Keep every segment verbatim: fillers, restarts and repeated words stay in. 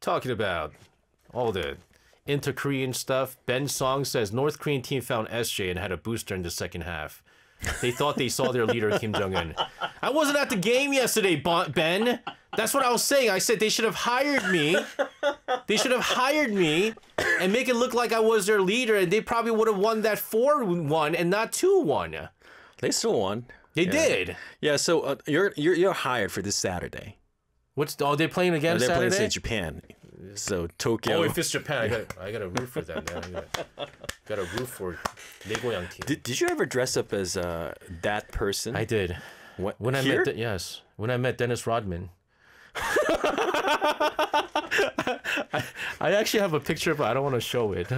talking about all the inter-Korean stuff. Ben Song says North Korean team found S J and had a booster in the second half. They thought they saw their leader, Kim Jong-un. I wasn't at the game yesterday, Ben. That's what I was saying. I said they should have hired me. They should have hired me and make it look like I was their leader, and they probably would have won that four one and not two one. They still won. They yeah. did. Yeah, so uh, you're, you're you're hired for this Saturday. What's oh they're playing again they're Saturday? They're playing Japan. So Tokyo. Oh, if it's Japan, I got I got to root for them. Man. I got, got to root for Legoyang team. Did, did you ever dress up as uh, that person? I did. What, when here? I met yes, when I met Dennis Rodman. I, I actually have a picture, but I don't want to show it.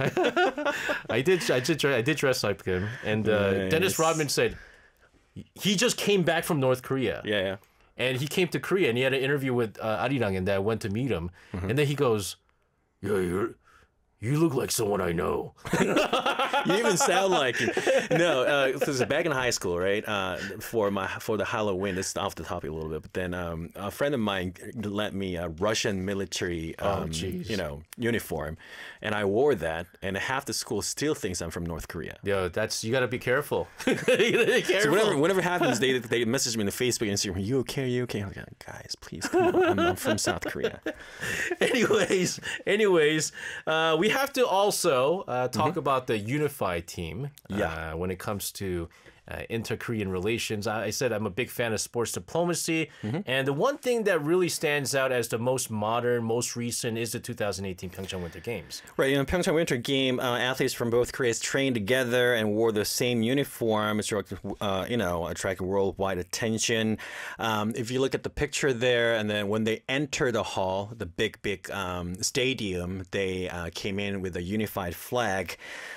I did I did I did dress like him, and uh, nice. Dennis Rodman said he just came back from North Korea. Yeah, yeah. And he came to Korea and he had an interview with uh, Arirang, and I went to meet him. Mm-hmm. And then he goes, "Yeah, you're, you look like someone I know." You even sound like him. No, uh, this is back in high school, right? Uh, for my for the Halloween, this is off the topic a little bit, but then um, a friend of mine lent me a Russian military, um, oh, you know, uniform, and I wore that, and half the school still thinks I'm from North Korea. Yo, that's you got to be careful. You gotta be careful. So whenever whenever happens, they they message me on the Facebook and Instagram, "You okay? You okay?" I'm like, guys, please, come on. I'm, I'm from South Korea. anyways, anyways, uh, we have to also uh, talk mm-hmm. about the unified team. Yeah. Uh, when it comes to uh, inter-Korean relations, I, I said I'm a big fan of sports diplomacy, mm-hmm. and the one thing that really stands out as the most modern, most recent is the two thousand eighteen Pyeongchang Winter Games. Right, in the Pyeongchang Winter Game, uh, athletes from both Koreas trained together and wore the same uniform, uh, you know, attracting worldwide attention. Um, if you look at the picture there, and then when they enter the hall, the big, big um, stadium, they uh, came in with a unified flag.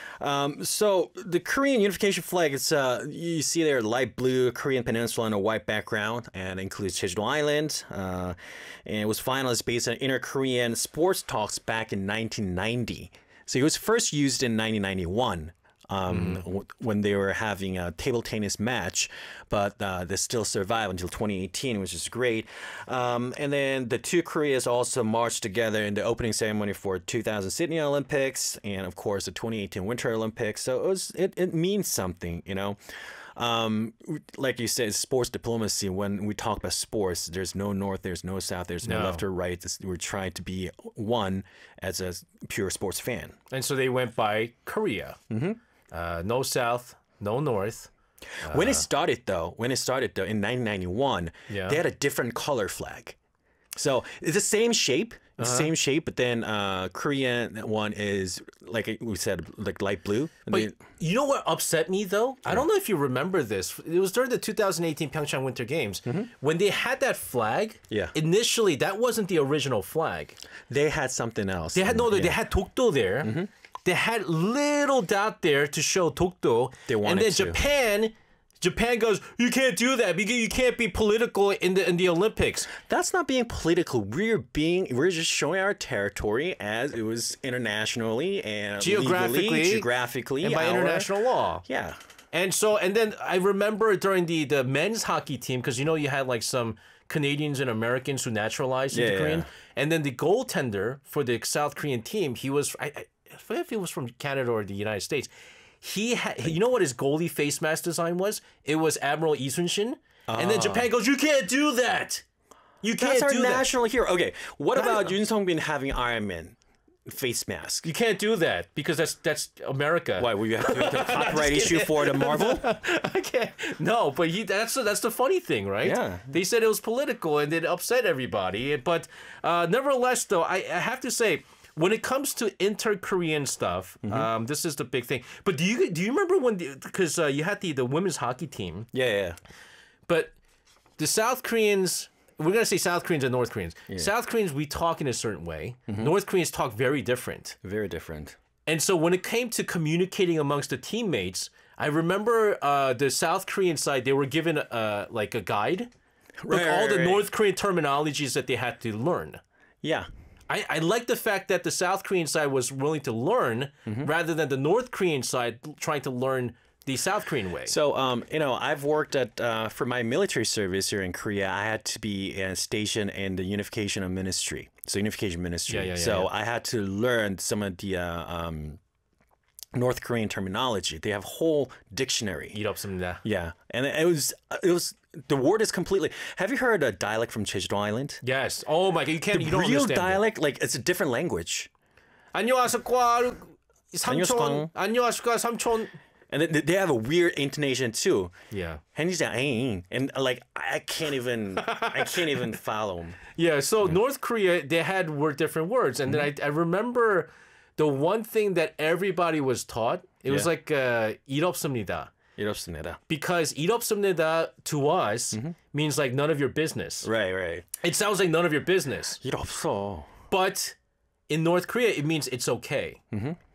Um, so the Korean unification flag, it's uh, you see there light blue Korean peninsula on a white background, and includes Jeju Island. Uh, and it was finalized based on inter-Korean sports talks back in nineteen ninety. So it was first used in nineteen ninety-one. Um, mm. when they were having a table tennis match, but uh, they still survived until twenty eighteen, which is great. Um, and then the two Koreas also marched together in the opening ceremony for two thousand Sydney Olympics and, of course, the twenty eighteen Winter Olympics. So it was it, it means something, you know. Um, like you said, sports diplomacy. When we talk about sports, there's no north, there's no south, there's no, no left or right. It's, we're trying to be one as a pure sports fan. And so they went by Korea. Mm-hmm. Uh, no south, no north. Uh, when it started, though, when it started though in nineteen ninety-one, yeah. they had a different color flag. So it's the same shape, uh-huh. same shape, but then uh, Korean one is like we said, like light blue. But they, you know what upset me though? Yeah. I don't know if you remember this. It was during the two thousand eighteen Pyeongchang Winter Games mm-hmm. when they had that flag. Yeah. Initially, that wasn't the original flag. They had something else. They had no. Yeah. They had Dokdo there. Mm-hmm. They had little dot there to show Dokdo. They wanted and then to. Japan, Japan goes, you can't do that because you can't be political in the in the Olympics. That's not being political. We're being we're just showing our territory as it was internationally and geographically, legally, geographically, and by our, international law. Yeah. And so, and then I remember during the the men's hockey team, because you know you had like some Canadians and Americans who naturalized yeah, into Korean, yeah. and then the goaltender for the South Korean team, he was I. I I forget if he was from Canada or the United States. He had, you know what his goalie face mask design was? It was Admiral Lee Sun-shin. Uh, and then Japan goes, you can't do that. You can't That's do our that. national hero. Okay, what about Yoon Sung-bin having Iron Man face mask? You can't do that because that's that's America. Why? Will you have to do a copyright issue for the Marvel? I can't. No, but he, that's that's the funny thing, right? Yeah. They said it was political and it upset everybody. But uh, nevertheless, though, I, I have to say, when it comes to inter-Korean stuff, mm-hmm. um, this is the big thing. But do you do you remember when because uh, you had the the women's hockey team? Yeah, yeah. But the South Koreans, we're gonna say South Koreans and North Koreans. Yeah. South Koreans, we talk in a certain way. Mm-hmm. North Koreans talk very different. Very different. And so when it came to communicating amongst the teammates, I remember uh, the South Korean side, they were given uh, like a guide with right, all right, the right. North Korean terminologies that they had to learn. Yeah. I, I like the fact that the South Korean side was willing to learn mm-hmm. rather than the North Korean side trying to learn the South Korean way. So, um, you know, I've worked at uh, for my military service here in Korea. I had to be uh, stationed in the unification of ministry, so unification ministry. Yeah, yeah, yeah, so yeah. I had to learn some of the uh, um, North Korean terminology. They have whole dictionary. 일 없습니다. Yeah, and it was it was the word is completely. Have you heard a dialect from Jeju Island? Yes. Oh my god, you can't. You don't Real understand. dialect, like it's a different language. 안녕하십니까 삼촌. 안녕하십니까. 안녕하십니까 삼촌. And they, they have a weird intonation too. Yeah. And he's like, "Aing," and like I can't even, I can't even follow him. Yeah. So North Korea, they had were different words, and then I, I remember the one thing that everybody was taught. It was Yeah. like uh, 일 없습니다. 이렇습니다. Because 일 없습니다 to us means like none of your business. Right, right. It sounds like none of your business. 일 없어. But in North Korea, it means it's okay.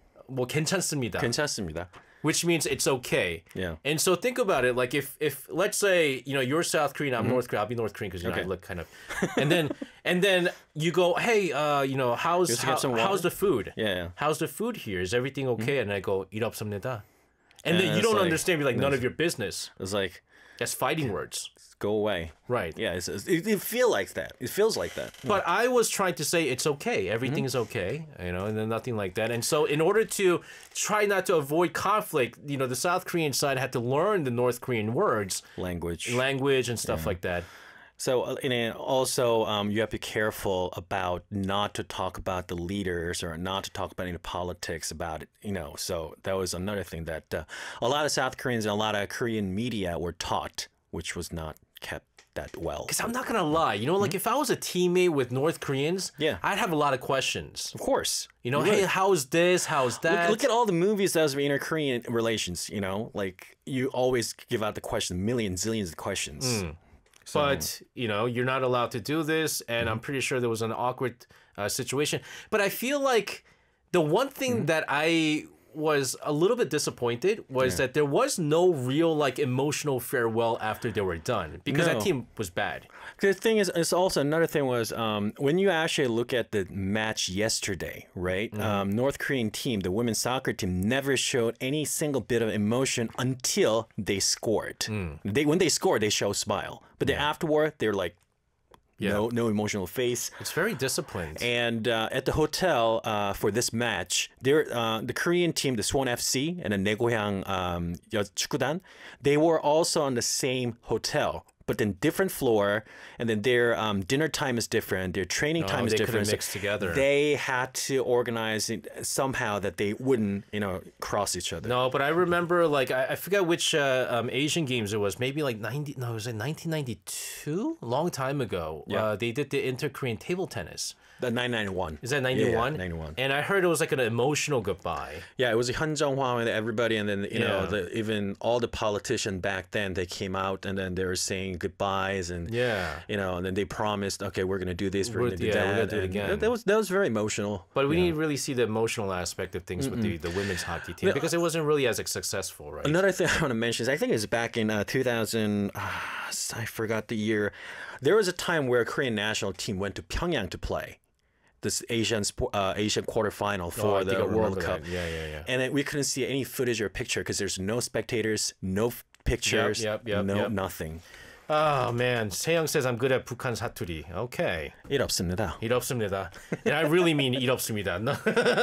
뭐 괜찮습니다. 괜찮습니다. Which means it's okay. Yeah. And so think about it. Like if, if let's say, you know, you're South Korean, I'm North Korean, I'll be North Korean because you know, Okay. I look kind of, and then, and then you go, hey, uh, you know, how's, Just get how, some water? how's the food? Yeah, yeah. How's the food here? Is everything okay? And I go, 일 없습니다. And And then you it's don't like- understand. You're like, none of your business. It's like, That's fighting words. go away. Right. Yeah, it's, it's, it, it feel like that. It feels like that. But I was trying to say it's okay. Everything is okay, you know, and then nothing like that. And so, in order to try not to avoid conflict, you know, the South Korean side had to learn the North Korean words, Language. language, and stuff like that. So, uh, and then also, um, you have to be careful about not to talk about the leaders or not to talk about any politics about it, you know. So that was another thing that uh, a lot of South Koreans and a lot of Korean media were taught, which was not kept that well. Because I'm not gonna lie, you know, like if I was a teammate with North Koreans, Yeah. I'd have a lot of questions. Of course. You know, You hey, would. how's this? How's that? Look, look at all the movies that was inter-Korean relations, you know? Like, you always give out the question, millions, zillions of questions. Mm. But, you know, you're not allowed to do this. And I'm pretty sure there was an awkward uh, situation. But I feel like the one thing that I was a little bit disappointed was that there was no real, like, emotional farewell after they were done. Because that No. team was bad. The thing is, it's also another thing was um, when you actually look at the match yesterday, right? Um, North Korean team, the women's soccer team, never showed any single bit of emotion until they scored. They when they scored, they show a smile, but then afterward, they're like, Yeah. no, no emotional face. It's very disciplined. And uh, at the hotel uh, for this match, there uh, the Korean team, the Suwon F C and the Daegohyang um, 축구단, they were also on the same hotel, but then different floor. And then their um, dinner time is different. Their training Oh, time is they couldn't different. mix together. They had to organize it somehow that they wouldn't, you know, cross each other. No, but I remember, like, I, I forget which uh, um, Asian games it was. Maybe like ninety. No, it was like nineteen ninety-two. Long time ago. Yeah. Uh, they did the inter-Korean table tennis. The nine ninety-one. Is that ninety-one? Yeah, ninety-one. And I heard it was like an emotional goodbye. Yeah, it was Hyun Jung-hwa and everybody, and then you know, Yeah. the, even all the politicians back then, they came out and then they were saying goodbyes and Yeah. you know, and then they promised, okay, we're gonna do this, we're, We're- gonna do yeah, that, we're gonna do it and again. That, that was that was very emotional. But we didn't really see the emotional aspect of things with the, the women's hockey team because it wasn't really as successful, right? Another thing I want to mention is I think it was back in uh, two thousand. Uh, I forgot the year. There was a time where a Korean national team went to Pyongyang to play this Asian spo- uh, Asian quarterfinal Oh, for I think the I World remember Cup. that. Yeah, yeah, yeah. And then we couldn't see any footage or picture because there's no spectators, no f- pictures, yep, yep, no yep. nothing. Oh, man. Seyoung says I'm good at 북한 사투리. Okay. 일 없습니다. 일 없습니다. And I really mean 일 없습니다. No.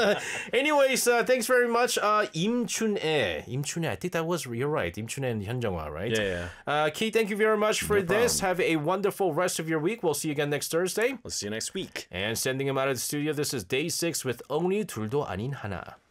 Anyways, uh, thanks very much. Uh, 임춘애. 임춘애. I think that was, you're right. 임춘애 and 현정화, right? Yeah, yeah. Uh, Keith, thank you very much for No this. problem. Have a wonderful rest of your week. We'll see you again next Thursday. We'll see you next week. And sending him out of the studio, this is day six with only 둘도 아닌 하나.